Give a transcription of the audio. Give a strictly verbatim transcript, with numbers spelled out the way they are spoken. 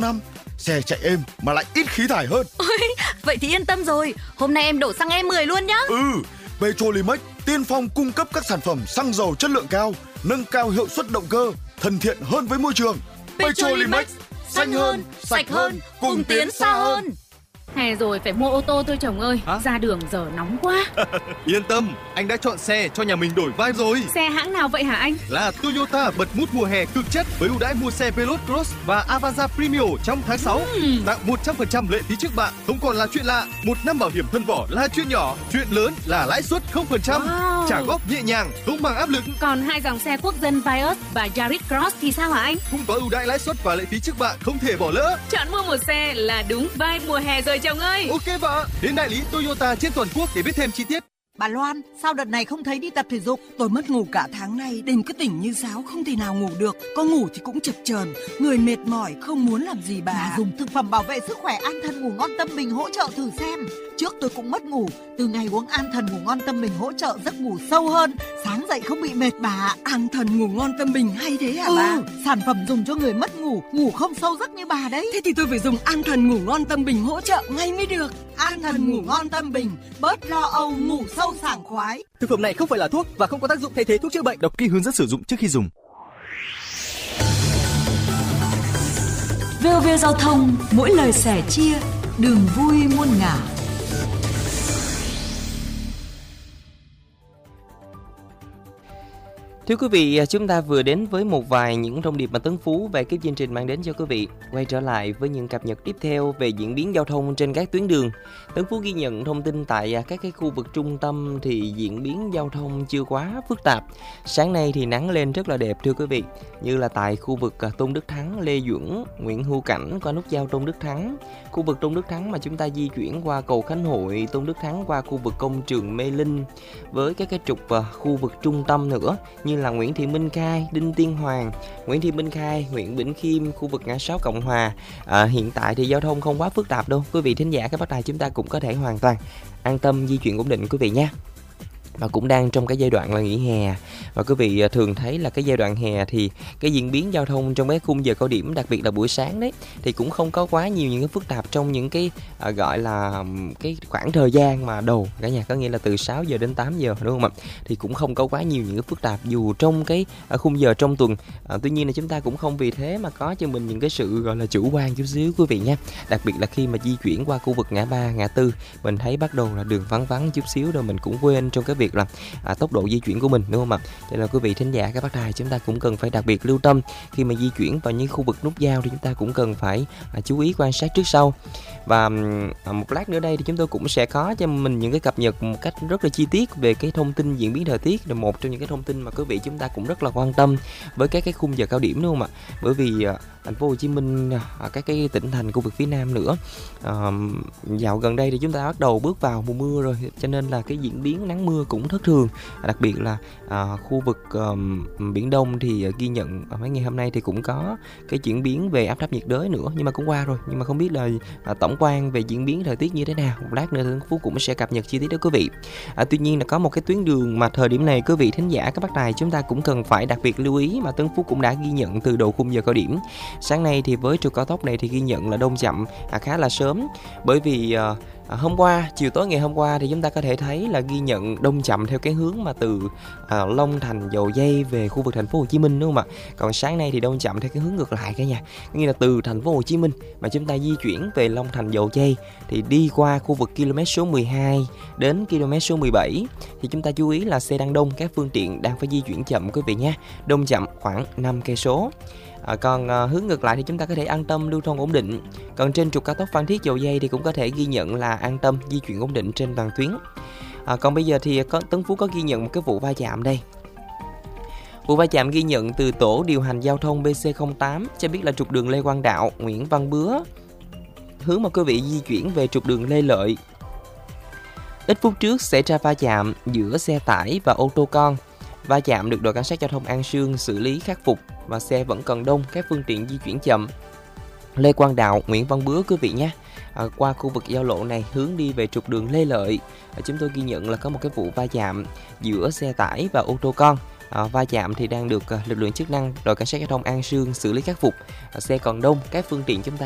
năm. Xe chạy êm mà lại ít khí thải hơn. Ôi, vậy thì yên tâm rồi. Hôm nay em đổ xăng E mười luôn nhá. Ừ, Petrolimex tiên phong cung cấp các sản phẩm xăng dầu chất lượng cao, nâng cao hiệu suất động cơ, thân thiện hơn với môi trường. Petrolimex, xanh hơn, sạch hơn, cùng tiến xa hơn. Hè rồi phải mua ô tô thôi chồng ơi. Hả? Ra đường giờ nóng quá. Yên tâm, anh đã chọn xe cho nhà mình đổi vibe rồi. Xe hãng nào vậy hả anh? Là Toyota bật mút mùa hè cực chất với ưu đãi mua xe Veloz Cross và Avanza Premium trong tháng sáu. uhm. Tặng một trăm phần trăm lệ phí trước bạ, không còn là chuyện lạ. Một năm bảo hiểm thân vỏ là chuyện nhỏ, chuyện lớn là lãi suất không phần trăm. Wow. Trả góp nhẹ nhàng, không mang áp lực. Còn hai dòng xe quốc dân Vios và Yaris Cross thì sao hả anh? Cũng có ưu đãi lãi suất và lệ phí trước bạ không thể bỏ lỡ. Chọn mua một xe là đúng vibe mùa hè rồi chồng ơi. Ok vợ, đến đại lý Toyota trên toàn quốc để biết thêm chi tiết. Bà Loan, sao đợt này không thấy đi tập thể dục? Tôi mất ngủ cả tháng nay, đêm cứ tỉnh như sáo, không thể nào ngủ được. Có ngủ thì cũng chập chờn, người mệt mỏi, không muốn làm gì bà. Bà dùng thực phẩm bảo vệ sức khỏe An Thần Ngủ Ngon Tâm Bình hỗ trợ thử xem. Trước tôi cũng mất ngủ, từ ngày uống An Thần Ngủ Ngon Tâm Bình hỗ trợ giấc ngủ sâu hơn, sáng dậy không bị mệt bà. An Thần Ngủ Ngon Tâm Bình hay thế hả ừ, bà? Sản phẩm dùng cho người mất ngủ, ngủ không sâu giấc như bà đấy. Thế thì tôi phải dùng An Thần Ngủ Ngon Tâm Bình hỗ trợ ngay mới được. An Thần Ngủ Ngon Tâm Bình, bớt lo âu, ngủ sâu sảng khoái. Thực phẩm này không phải là thuốc và không có tác dụng thay thế thuốc chữa bệnh. Đọc kỹ hướng dẫn sử dụng trước khi dùng. vê o vê Giao thông, mỗi lời sẻ chia, đường vui muôn ngả. Thưa quý vị, chúng ta vừa đến với một vài những thông điệp mà Tấn Phú về cái chương trình mang đến cho quý vị. Quay trở lại với những cập nhật tiếp theo về diễn biến giao thông trên các tuyến đường. Tấn Phú ghi nhận thông tin tại các cái khu vực trung tâm thì diễn biến giao thông chưa quá phức tạp. Sáng nay thì nắng lên rất là đẹp thưa quý vị. Như là tại khu vực Tôn Đức Thắng, Lê Duẩn, Nguyễn Hữu Cảnh qua nút giao Tôn Đức Thắng. Khu vực Tôn Đức Thắng mà chúng ta di chuyển qua cầu Khánh Hội, Tôn Đức Thắng qua khu vực công trường Mê Linh. Với các cái trục khu vực trung tâm nữa như là Nguyễn Thị Minh Khai, Đinh Tiên Hoàng, Nguyễn Thị Minh Khai, huyện Bỉnh Khiêm, khu vực ngã sáu Cộng Hòa. À, hiện tại thì giao thông không quá phức tạp đâu. Quý vị thính giả các bác đài chúng ta cũng có thể hoàn toàn an tâm di chuyển ổn định quý vị nha. Và cũng đang trong cái giai đoạn là nghỉ hè. Và quý vị thường thấy là cái giai đoạn hè thì cái diễn biến giao thông trong cái khung giờ cao điểm, đặc biệt là buổi sáng đấy, thì cũng không có quá nhiều những cái phức tạp trong những cái à, gọi là cái khoảng thời gian mà đầu cả nhà, có nghĩa là từ sáu giờ đến tám giờ, đúng không ạ? Thì cũng không có quá nhiều những cái phức tạp dù trong cái à, khung giờ trong tuần. À, tuy nhiên là chúng ta cũng không vì thế mà có cho mình những cái sự gọi là chủ quan chút xíu quý vị nha. Đặc biệt là khi mà di chuyển qua khu vực ngã ba, ngã tư, mình thấy bắt đầu là đường vắng vắng chút xíu rồi mình cũng quên trong cái việc là à, tốc độ di chuyển của mình, đúng không ạ? Cho nên là quý vị thính giả các bác đài chúng ta cũng cần phải đặc biệt lưu tâm khi mà di chuyển vào những khu vực nút giao thì chúng ta cũng cần phải à, chú ý quan sát trước sau. Và à, một lát nữa đây thì chúng tôi cũng sẽ có cho mình những cái cập nhật một cách rất là chi tiết về cái thông tin diễn biến thời tiết, là một trong những cái thông tin mà quý vị chúng ta cũng rất là quan tâm với các cái khung giờ cao điểm, đúng không ạ? Bởi vì à, thành phố Hồ Chí Minh, à, các cái tỉnh thành khu vực phía Nam nữa, à, dạo gần đây thì chúng ta bắt đầu bước vào mùa mưa rồi, cho nên là cái diễn biến nắng mưa cũng thất thường. Đặc biệt là à, khu vực um, Biển Đông thì uh, ghi nhận uh, mấy ngày hôm nay thì cũng có cái chuyển biến về áp thấp nhiệt đới nữa, nhưng mà cũng qua rồi. Nhưng mà không biết là uh, tổng quan về diễn biến thời tiết như thế nào, một lát nữa Tấn Phú cũng sẽ cập nhật chi tiết đó quý vị. À, tuy nhiên là có một cái tuyến đường mà thời điểm này quý vị thính giả các bác đài chúng ta cũng cần phải đặc biệt lưu ý mà Tấn Phú cũng đã ghi nhận từ đầu khung giờ cao điểm. Sáng nay thì với trục cao tốc này thì ghi nhận là đông chậm à, khá là sớm, bởi vì uh, À, hôm qua, chiều tối ngày hôm qua thì chúng ta có thể thấy là ghi nhận đông chậm theo cái hướng mà từ à, Long Thành, Dầu Giây về khu vực thành phố Hồ Chí Minh, đúng không ạ? Còn sáng nay thì đông chậm theo cái hướng ngược lại cả nhà. Nghĩa là từ thành phố Hồ Chí Minh mà chúng ta di chuyển về Long Thành, Dầu Giây thì đi qua khu vực km số mười hai đến km số mười bảy thì chúng ta chú ý là xe đang đông, các phương tiện đang phải di chuyển chậm quý vị nha. Đông chậm khoảng năm cây số. À, còn à, hướng ngược lại thì chúng ta có thể an tâm lưu thông ổn định. Còn trên trục cao tốc Phan Thiết Dầu Giây thì cũng có thể ghi nhận là an tâm di chuyển ổn định trên toàn tuyến. À, còn bây giờ thì có, Tấn Phú có ghi nhận một cái vụ va chạm đây. Vụ va chạm ghi nhận từ tổ điều hành giao thông B C không tám cho biết là trục đường Lê Quang Đạo, Nguyễn Văn Bứa, hướng mà quý vị di chuyển về trục đường Lê Lợi. Ít phút trước xảy ra va chạm giữa xe tải và ô tô con. Va chạm được đội cảnh sát giao thông An Sương xử lý khắc phục và xe vẫn còn đông, các phương tiện di chuyển chậm. Lê Quang Đạo, Nguyễn Văn Bứa quý vị nhé. À, qua khu vực giao lộ này hướng đi về trục đường Lê Lợi, à, chúng tôi ghi nhận là có một cái vụ va chạm giữa xe tải và ô tô con. À, va chạm thì đang được à, lực lượng chức năng đội cảnh sát giao thông An Sương xử lý khắc phục. À, xe còn đông, các phương tiện chúng ta